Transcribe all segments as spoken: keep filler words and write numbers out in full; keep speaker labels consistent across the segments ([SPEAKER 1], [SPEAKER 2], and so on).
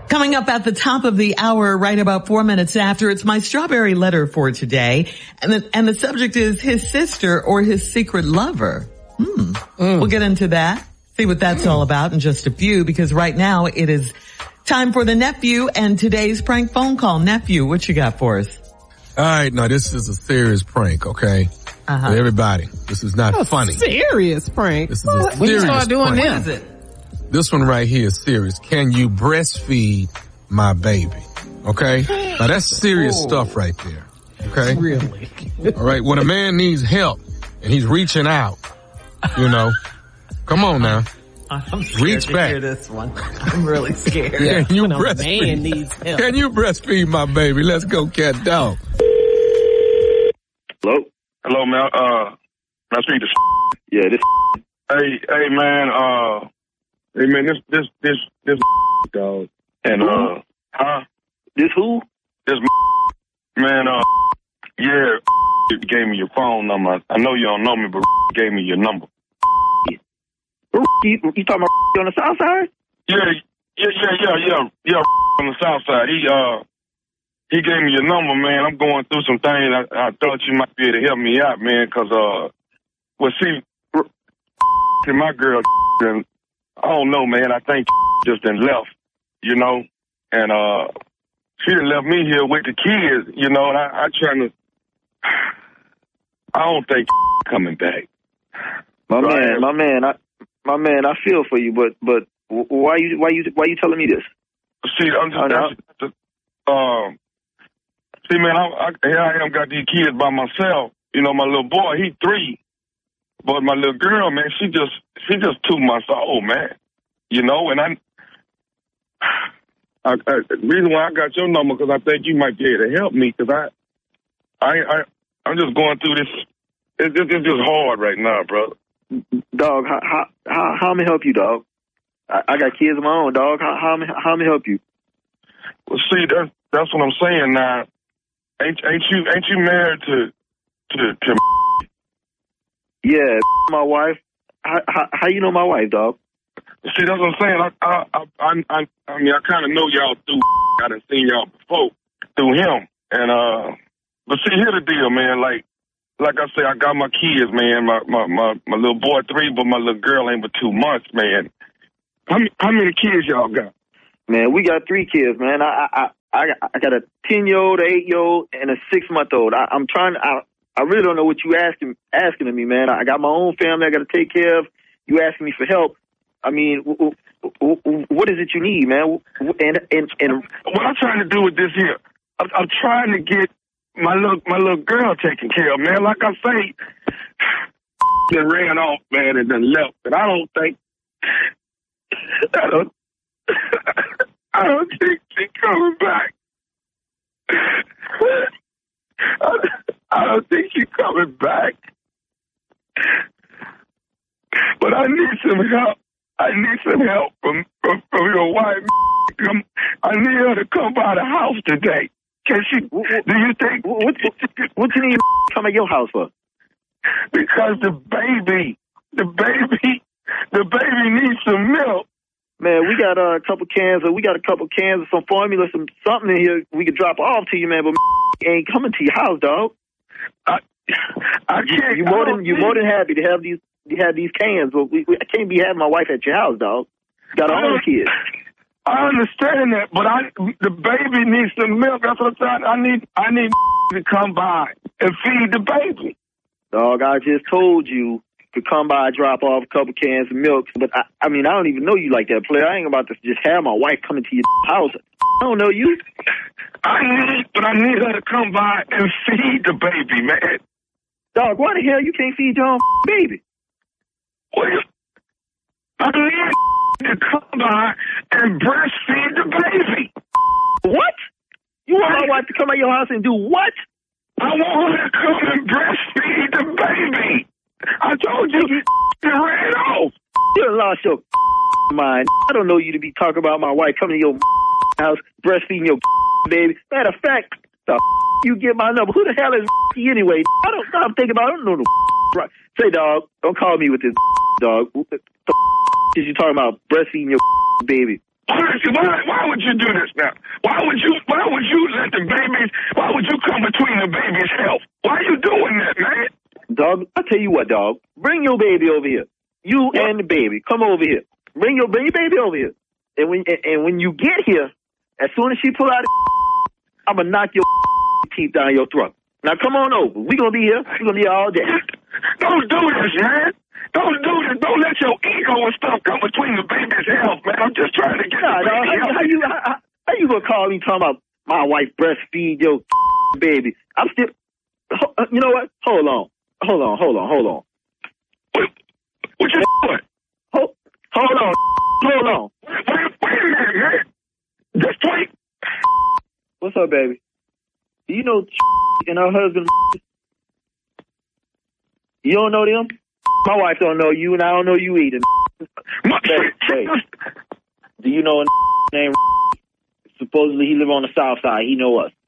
[SPEAKER 1] Coming up at the top of the hour, right about four minutes after, it's my strawberry letter for today. And the, and the subject is his sister or his secret lover. Hmm. Mm. We'll get into that, see what that's mm. all about in just a few, because right now it is time for the nephew and today's prank phone call. Nephew, what you got for us?
[SPEAKER 2] All right, now this is a serious prank, okay? Uh-huh. For everybody. This is not
[SPEAKER 3] a
[SPEAKER 2] funny.
[SPEAKER 3] Serious prank?
[SPEAKER 2] This is a serious when you start doing prank.
[SPEAKER 1] What is it?
[SPEAKER 2] This one right here is serious. Can you breastfeed my baby? Okay? Now that's serious oh. stuff right there. Okay?
[SPEAKER 3] Really?
[SPEAKER 2] All right. When a man needs help and he's reaching out, you know, come on now.
[SPEAKER 1] I'm scared
[SPEAKER 2] Reach
[SPEAKER 1] to
[SPEAKER 2] back.
[SPEAKER 1] hear this one. I'm really scared.
[SPEAKER 2] Yeah, can you
[SPEAKER 3] when
[SPEAKER 2] breastfeed?
[SPEAKER 3] A man needs help.
[SPEAKER 2] Can you breastfeed my baby? Let's go, cat dog.
[SPEAKER 4] Hello?
[SPEAKER 5] Hello, man. Uh, I speak to.
[SPEAKER 4] Yeah, this.
[SPEAKER 5] Hey, hey, man. Uh, hey, man. This, this, this, this dog. And uh, huh?
[SPEAKER 4] This who?
[SPEAKER 5] This man. Uh, yeah. Gave me your phone number. I know you don't know me, but gave me your number.
[SPEAKER 4] You, you talking about on the south side?
[SPEAKER 5] Yeah, yeah, yeah, yeah, yeah, yeah. On the south side. He uh, he gave me your number, man. I'm going through some things. I, I thought you might be able to help me out, man. Cause uh, well, see, my girl, and I don't know, man. I think just done left, you know, and uh, she done left me here with the kids, you know. And I, I trying to, I don't think coming back.
[SPEAKER 4] My so man, my man, I. My man, I feel for you, but but why you why you why you telling me this?
[SPEAKER 5] See, I'm just that's, um. See, man, I, I, here I am, got these kids by myself. You know, my little boy, he three, but my little girl, man, she just she just two months old, man. You know, and I, I, I the reason why I got your number because I think you might be able to help me because I, I, I, I'm just going through this. It's just, it's just hard right now, brother.
[SPEAKER 4] Dog, how how how how me help you, dog? I, I got kids of my own, dog. How how me how me help you?
[SPEAKER 5] Well, see, that's that's what I'm saying now. Ain't ain't you ain't you married to to to?
[SPEAKER 4] Yeah, my wife. How how, how you know my wife, dog?
[SPEAKER 5] See, that's what I'm saying. I I I I, I mean, I kind of know y'all through. I done seen y'all before through him, and uh, but see, here's the deal, man. Like. Like I say, I got my kids, man. My, my my my little boy three, but my little girl ain't but two months, man. How many how many kids y'all got?
[SPEAKER 4] Man, we got three kids, man. I I I, I got a ten year old, an eight year old, and a six month old. I, I'm trying. To, I I really don't know what you asking asking of me, man. I got my own family I got to take care of. You asking me for help? I mean, w- w- w- what is it you need, man? And and and
[SPEAKER 5] what I'm trying to do with this here, I'm, I'm trying to get. My little, my little girl taken care of, man. Like I say, they ran off, man, and then left. And I don't think, I don't, I don't think she's coming back. I, I don't think she's coming back. But I need some help. I need some help from, from, from your wife. I need her to come by the house today. Can she, do you think...
[SPEAKER 4] What, what, what you need to come at your house for?
[SPEAKER 5] Because the baby, the baby, the baby needs some milk.
[SPEAKER 4] Man, we got uh, a couple cans, or we got a couple cans of some formula, some something in here we could drop off to you, man, but ain't coming to your house, dog.
[SPEAKER 5] I, I can't...
[SPEAKER 4] You, you more than, you're more than happy to have these to have these cans, but we, we, I can't be having my wife at your house, dog. Got our own kids.
[SPEAKER 5] I understand that, but I the baby needs some milk. That's what I'm saying. I need I need to come by and feed the baby.
[SPEAKER 4] Dog, I just told you to come by, drop off a couple cans of milk. But I, I mean, I don't even know you like that, player. I ain't about to just have my wife coming to your house. I don't know you.
[SPEAKER 5] I need, but I need her to come by and feed the baby, man.
[SPEAKER 4] Dog, why the hell you can't feed your own baby?
[SPEAKER 5] Well, I need to come by and breastfeed the baby.
[SPEAKER 4] What? You want my wife to come at your house and do what?
[SPEAKER 5] I want her to come and breastfeed the baby. I told you, you ran off.
[SPEAKER 4] You lost your mind. I don't know you to be talking about my wife coming to your house, breastfeeding your baby. Matter of fact, the you get my number. Who the hell is anyway? I don't I'm thinking about I don't know the right. Say, dog, don't call me with this dog. What the is you talking about breastfeeding your baby?
[SPEAKER 5] Why, why, why would you do this now? Why would you, why would you let the babies, why would you come between the baby's health? Why are you doing that, man?
[SPEAKER 4] Dog, I tell you what, dog. Bring your baby over here. You what? And the baby. Come over here. Bring your, bring your baby over here. And when, and, and when you get here, as soon as she pull out her, I'm gonna knock your teeth down your throat. Now come on over. We're gonna be here. We're gonna be here all day.
[SPEAKER 5] Don't do this, man. Don't do this. Don't let your ego and stuff come between the baby's health, man. I'm just trying to get nah, the baby
[SPEAKER 4] how, how you how, how you gonna call me talking about my wife breastfeed your baby? I'm still. You know what? Hold on. Hold on. Hold on. Hold on.
[SPEAKER 5] What, what you doing?
[SPEAKER 4] Hold, hold on. Hold on.
[SPEAKER 5] Wait, wait, wait a minute, man. Just wait.
[SPEAKER 4] What's up, baby? Do you know and her husband? You don't know them? My wife don't know you, and I don't know you either. Hey, hey. Do you know a name? Supposedly he live on the south side. He know us.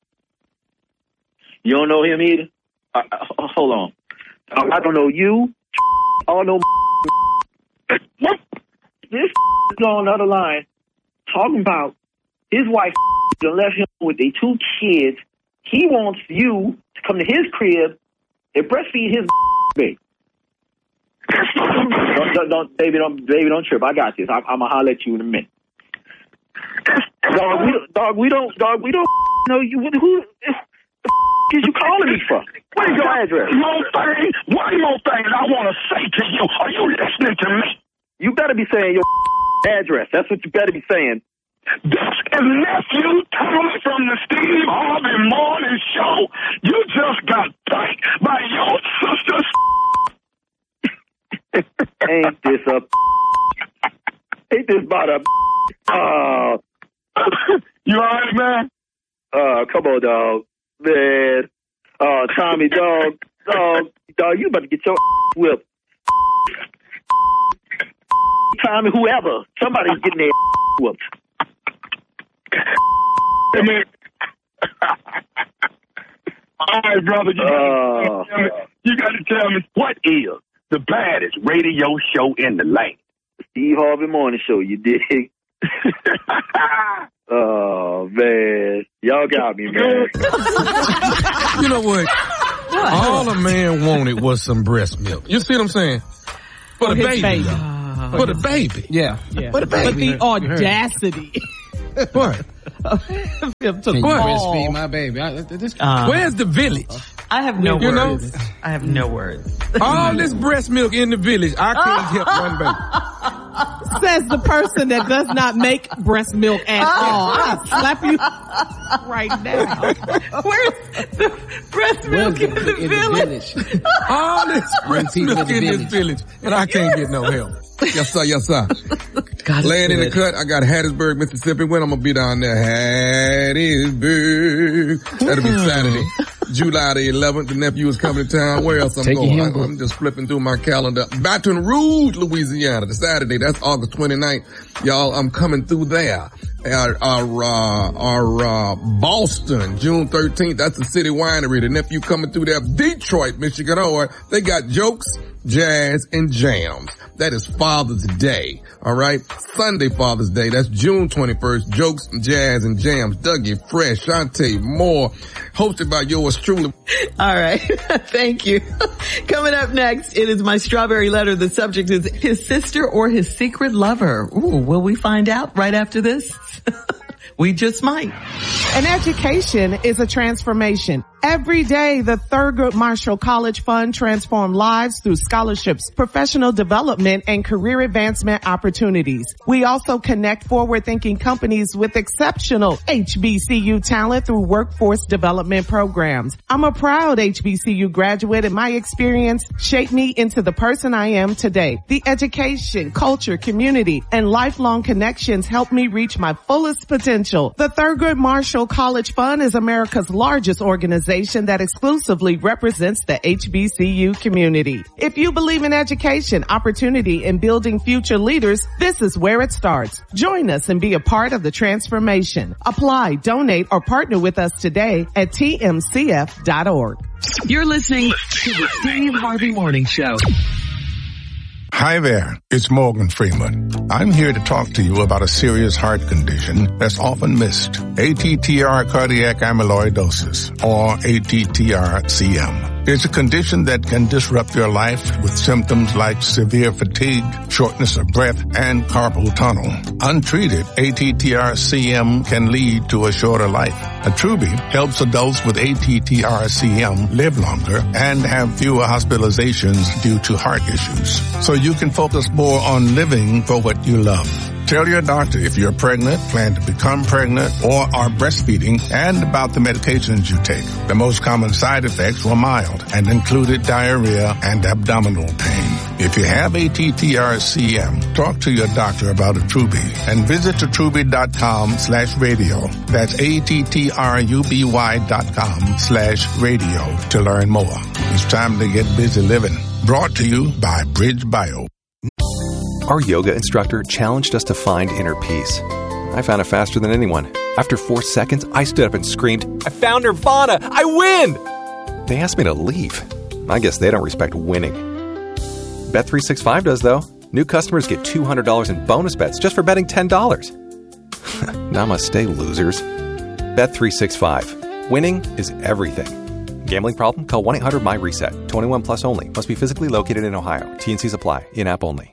[SPEAKER 4] You don't know him either? Uh, uh, hold on. I, I don't know you. I don't know. This is on the other line talking about his wife done left him with their two kids. He wants you to come to his crib and breastfeed his baby. Don't, don't, don't, baby, don't, baby, don't trip. I got this. I, I'm gonna holler at you in a minute. Dog, we don't, dog, we don't, dog, we don't know you. Who, who the is you calling me from? What is your address?
[SPEAKER 5] One more thing, one more thing that I want to say to you. Are you listening to me?
[SPEAKER 4] You better be saying your address. That's what you better be saying.
[SPEAKER 5] This is nephew Tommy from the Steve Harvey Morning Show. You just got pranked by your sister's.
[SPEAKER 4] Ain't this a? Ain't this about a? Uh,
[SPEAKER 5] you all right, man?
[SPEAKER 4] Uh, come on, dog, man. Uh, Tommy, dog, dog, dog. You about to get your whipped. Tommy, whoever, somebody's getting their whooped.
[SPEAKER 5] Hey, man. All right, brother. You, uh, gotta me, you got to tell me what is the baddest radio show in the land?
[SPEAKER 4] The Steve Harvey Morning Show. You dig? Oh man, y'all got me, man.
[SPEAKER 2] You know what? what? All a man wanted was some breast milk. You see what I'm saying? For, For the baby. baby. Uh, For the baby.
[SPEAKER 3] Yeah. yeah.
[SPEAKER 2] For the baby.
[SPEAKER 3] But the audacity.
[SPEAKER 2] What?
[SPEAKER 3] Him to
[SPEAKER 6] Can you
[SPEAKER 3] call.
[SPEAKER 6] breastfeed my baby? I, this,
[SPEAKER 2] uh, Where's the village?
[SPEAKER 1] I have no
[SPEAKER 2] you
[SPEAKER 1] words.
[SPEAKER 2] Know?
[SPEAKER 1] I have no words.
[SPEAKER 2] All this breast milk in the village, I can't help one baby.
[SPEAKER 3] Says the person that does not make breast milk at all. I'll slap you right now.
[SPEAKER 1] Where's the breast milk in, the, the, in village?
[SPEAKER 2] the village? All this breast milk in this village, and I can't get no help. Yes, sir, yes, sir. God, laying in the cut, I got Hattiesburg, Mississippi. When I'm gonna be down there, Hattiesburg. That'll be Saturday, July the eleventh. The nephew is coming to town. Where else I'm Take going? I, I'm just flipping through my calendar. Baton Rouge, Louisiana, the Saturday. That's August twenty-ninth. Y'all, I'm coming through there. Our, our, uh, our, uh, Boston, June thirteenth. That's the City Winery. The nephew coming through there. Detroit, Michigan. Or they got jokes, jazz, and jams. That is Father's Day. All right. Sunday Father's Day. That's June twenty-first. Jokes, jazz, and jams. Dougie Fresh, Shantae Moore. Hosted by yours truly.
[SPEAKER 1] All right. Thank you. Coming up next, it is my strawberry letter. The subject is his sister or his secret lover. Ooh, will we find out right after this? We just might.
[SPEAKER 3] An education is a transformation. Every day, the Thurgood Marshall College Fund transforms lives through scholarships, professional development, and career advancement opportunities. We also connect forward-thinking companies with exceptional H B C U talent through workforce development programs. I'm a proud H B C U graduate, and my experience shaped me into the person I am today. The education, culture, community, and lifelong connections helped me reach my fullest potential. The Thurgood Marshall College Fund is America's largest organization that exclusively represents the H B C U community. If you believe in education, opportunity, and building future leaders, this is where it starts. Join us and be a part of the transformation. Apply, donate, or partner with us today at T M C F dot org.
[SPEAKER 7] You're listening to the Steve Harvey Morning Show. Hi there, it's Morgan Freeman. I'm here to talk to you about a serious heart condition that's often missed. A T T R cardiac amyloidosis, or A T T R C M. It's a condition that can disrupt your life with symptoms like severe fatigue, shortness of breath, and carpal tunnel. Untreated, A T T R C M can lead to a shorter life. Attruby helps adults with A T T R C M live longer and have fewer hospitalizations due to heart issues. So you can focus more on living for what you love. Tell your doctor if you're pregnant, plan to become pregnant, or are breastfeeding, and about the medications you take. The most common side effects were mild and included diarrhea and abdominal pain. If you have A T T R C M, talk to your doctor about Attruby and visit attruby.com slash radio. That's A-T-T-R-U-B-Y dot com slash radio to learn more. It's time to get busy living. Brought to you by Bridge Bio.
[SPEAKER 8] Our yoga instructor challenged us to find inner peace. I found it faster than anyone. After four seconds, I stood up and screamed, "I found Nirvana! I win!" They asked me to leave. I guess they don't respect winning. Bet three sixty-five does, though. New customers get two hundred dollars in bonus bets just for betting ten dollars. Namaste, losers. Bet three sixty-five. Winning is everything. Gambling problem? Call one eight hundred my reset. twenty-one plus only. Must be physically located in Ohio. T N Cs apply. In-app only.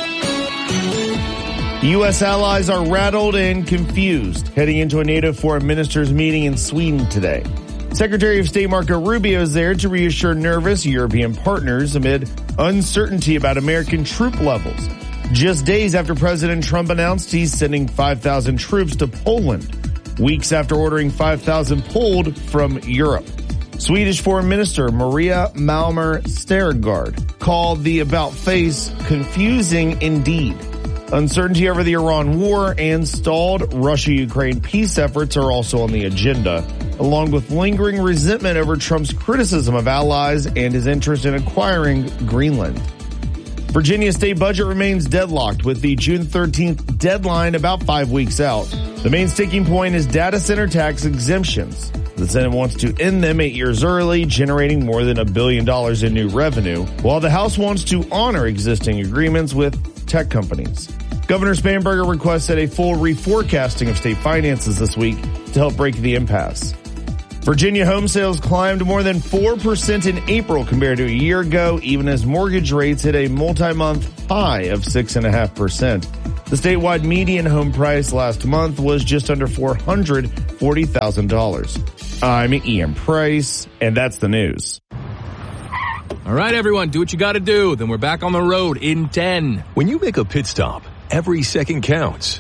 [SPEAKER 9] U S allies are rattled and confused heading into a NATO foreign ministers meeting in Sweden today. Secretary of State Marco Rubio is there to reassure nervous European partners amid uncertainty about American troop levels. Just days after President Trump announced he's sending five thousand troops to Poland, weeks after ordering five thousand pulled from Europe. Swedish Foreign Minister Maria Malmer Stergard called the about-face confusing indeed. Uncertainty over the Iran war and stalled Russia-Ukraine peace efforts are also on the agenda, along with lingering resentment over Trump's criticism of allies and his interest in acquiring Greenland. Virginia's state budget remains deadlocked with the June thirteenth deadline about five weeks out. The main sticking point is data center tax exemptions. The Senate wants to end them eight years early, generating more than a billion dollars in new revenue, while the House wants to honor existing agreements with tech companies. Governor Spanberger requested a full reforecasting of state finances this week to help break the impasse. Virginia home sales climbed more than four percent in April compared to a year ago, even as mortgage rates hit a multi-month high of six point five percent. The statewide median home price last month was just under four hundred forty thousand dollars. I'm Ian Price, and that's the news.
[SPEAKER 10] All right, everyone, do what you got to do. Then we're back on the road in ten.
[SPEAKER 11] When you make a pit stop, every second counts.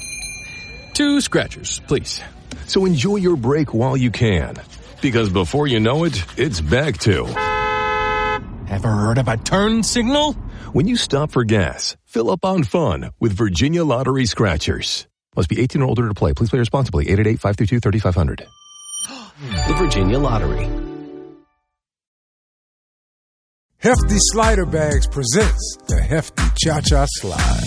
[SPEAKER 10] Two scratchers, please.
[SPEAKER 11] So enjoy your break while you can. Because before you know it, it's back to...
[SPEAKER 10] Ever heard of a turn signal?
[SPEAKER 11] When you stop for gas, fill up on fun with Virginia Lottery Scratchers. Must be eighteen or older to play. Please play responsibly. eight eight eight, five three two, three five zero zero.
[SPEAKER 12] The Virginia Lottery.
[SPEAKER 13] Hefty Slider Bags presents the Hefty Cha-Cha Slide.